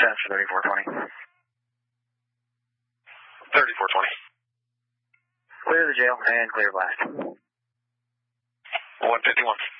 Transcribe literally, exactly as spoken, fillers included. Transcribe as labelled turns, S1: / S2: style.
S1: descent for thirty-four twenty.
S2: thirty-four twenty.
S1: Clear the jail and clear blast.
S2: one fifty-one.